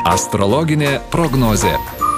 Astrologinė prognozė.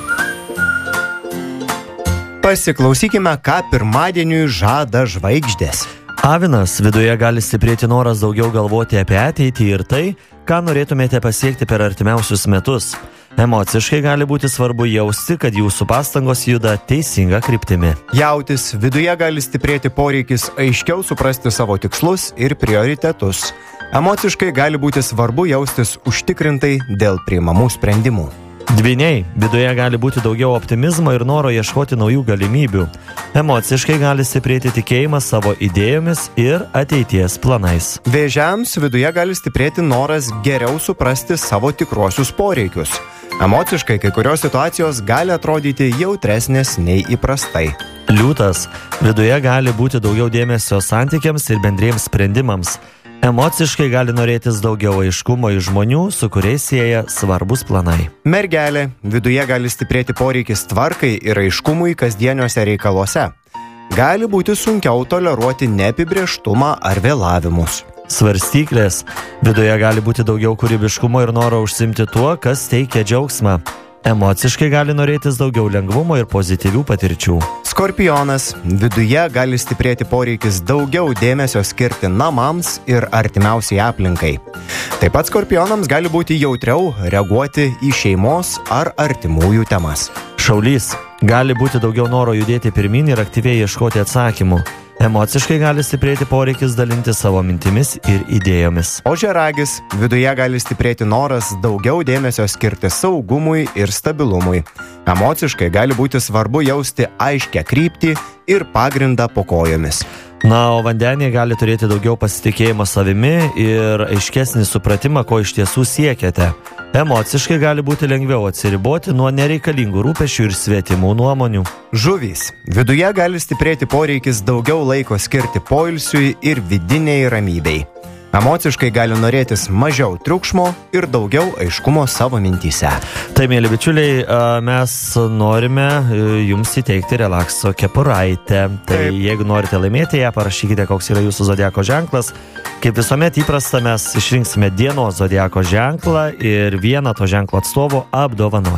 Pasiklausykime, ką pirmadieniui žada žvaigždės. Avinas, viduje gali stiprėti noras daugiau galvoti apie ateitį ir tai, ką norėtumėte pasiekti per artimiausius metus. Emociškai gali būti svarbu jausti, kad jūsų pastangos juda teisinga kryptimi. Jautis, viduje gali stiprėti poreikis aiškiau suprasti savo tikslus ir prioritetus. Emociškai gali būti svarbu jaustis užtikrintai dėl priimamų sprendimų. Dvyniai, viduje gali būti daugiau optimizmo ir noro ieškoti naujų galimybių. Emociškai gali stiprėti tikėjimas savo idėjomis ir ateities planais. Vėžiams, viduje gali stiprėti noras geriau suprasti savo tikruosius poreikius. Emociškai kai kurios situacijos gali atrodyti jautresnės nei įprastai. Liūtas, viduje gali būti daugiau dėmesio santykiams ir bendriems sprendimams. Emociškai gali norėtis daugiau aiškumo iš žmonių, su kuriais sieja svarbus planai. Mergelė, viduje gali stiprėti poreikis tvarkai ir aiškumui kasdieniuose reikaluose. Gali būti sunkiau toleruoti neapibrėžtumą ar vėlavimus. Svarstyklės, viduje gali būti daugiau kūrybiškumo ir noro užsiimti tuo, kas teikia džiaugsmą. Emociškai gali norėtis daugiau lengvumo ir pozityvių patirčių. Skorpionas, viduje gali stiprėti poreikis daugiau dėmesio skirti namams ir artimiausiai aplinkai. Taip pat skorpionams gali būti jautriau reaguoti į šeimos ar artimųjų temas. Šaulys, gali būti daugiau noro judėti pirmyn ir aktyviai ieškoti atsakymų. Emociškai gali stiprėti poreikis dalinti savo mintimis ir idėjomis. Ožiaragis, viduje gali stiprėti noras daugiau dėmesio skirti saugumui ir stabilumui. Emociškai gali būti svarbu jausti aiškę kryptį ir pagrindą po kojomis. Na, o vandenė gali turėti daugiau pasitikėjimo savimi ir aiškesnį supratimą, ko iš tiesų siekiate. Emociškai gali būti lengviau atsiriboti nuo nereikalingų rūpesčių ir svetimų nuomonių. Žuvys, viduje gali stiprėti poreikis daugiau laiko skirti poilsiui ir vidiniai ramybei. Emociškai gali norėtis mažiau triukšmo ir daugiau aiškumo savo mintyse. Tai, mėly bičiuliai, mes norime jums įteikti relakso kepuraitę. Tai jeigu norite laimėti ją, parašykite, koks yra jūsų zodiako ženklas. Kaip visuomet įprasta, mes išrinksime dienos zodiako ženklą ir vieną to ženklo atstovo apdovanosime.